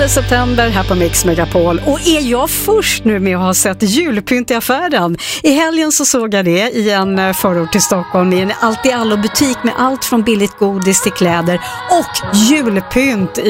September här på Mix Megapol. Och är jag först nu med att ha sett julpynt i affären? I helgen så såg jag det i en förort till Stockholm i en allt-i-allo-butik med allt från billigt godis till kläder och julpynt